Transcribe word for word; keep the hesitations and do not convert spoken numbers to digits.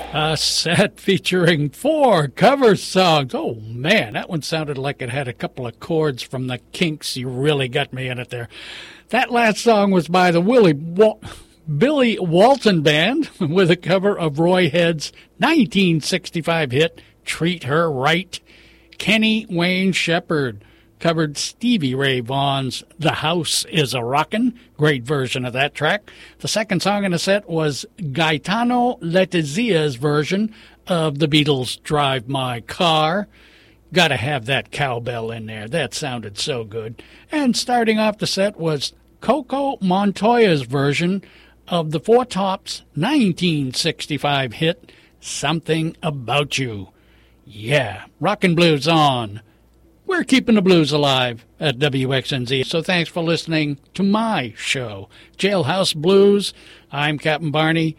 A set featuring four cover songs. Oh, man, that one sounded like it had a couple of chords from the Kinks. You really got me in it there. That last song was by the Willie Wal- Billy Walton Band with a cover of Roy Head's nineteen sixty-five hit, Treat Her Right. Kenny Wayne Shepherd covered Stevie Ray Vaughan's The House Is a Rockin'. Great version of that track. The second song in the set was Gaetano Letizia's version of the Beatles' Drive My Car. Gotta have that cowbell in there. That sounded so good. And starting off the set was Coco Montoya's version of the Four Tops' nineteen sixty-five hit, Something About You. Yeah, Rockin' Blues on. We're keeping the blues alive at W X N Z, so thanks for listening to my show, Jailhouse Blues. I'm Captain Barney.